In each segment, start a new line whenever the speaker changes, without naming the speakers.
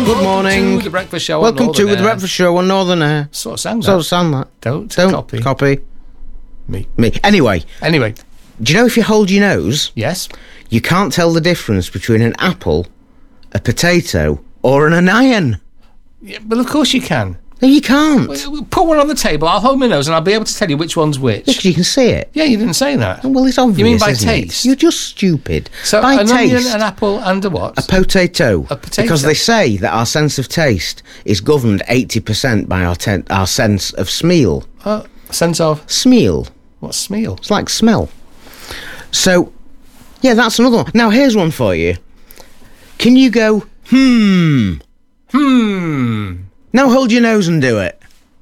good morning.
To the breakfast show.
Welcome to the breakfast show on Northern Air.
Sort of sang that.
Sort of sang that.
Don't
copy.
Me.
Anyway,
do
you know if you hold your nose,
yes,
you can't tell the difference between an apple, a potato, or an iron?
Yeah, well, of course you can.
No, you can't.
We'll put one on the table. I'll hold my nose and I'll be able to tell you which one's which.
Because you can see it.
Yeah, you didn't say that.
Well, it's obvious.
You mean by
isn't
taste?
It? You're just stupid.
So
by
an
taste,
onion, an apple, and a what?
a potato.
A potato.
Because they say that our sense of taste is governed 80% by our sense of smell.
Sense of?
Smell.
What's smell?
It's like smell. So, yeah, that's another one. Now, here's one for you. Can you go, Now hold your nose and do it.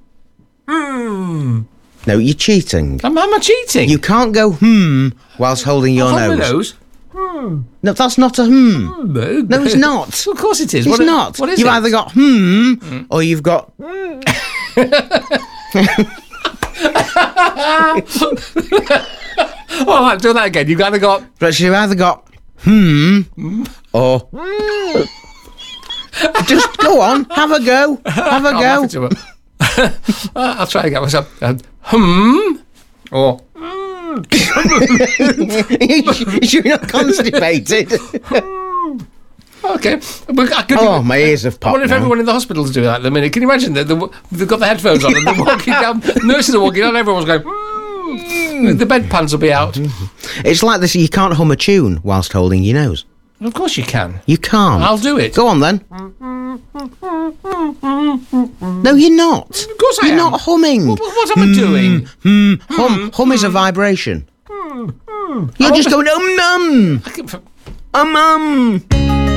No, you're cheating.
Am I cheating?
You can't go, whilst holding your
Hold my
nose.
nose.
No, that's not a No, it's not.
Of course it is.
It's not.
What is
You've
it?
either got or you've got...
All right, do that again. You've either got...
But you've either got or... Just go on, have a go. Have a go.
I'll try again myself. Or...
You're not constipated.
Okay.
My ears have
I
popped
wonder if
now.
everyone in the hospitals do that at the minute. Can you imagine that they've got the headphones on and they're walking down, nurses are walking down, everyone's going, the bedpans will be out.
It's like this, you can't hum a tune whilst holding your nose.
Of course you can.
You can't.
I'll do it.
Go on then. No, you're not.
Of course I am.
You're not humming.
What am I doing?
Hum is a vibration. You're just going,
I can-
um.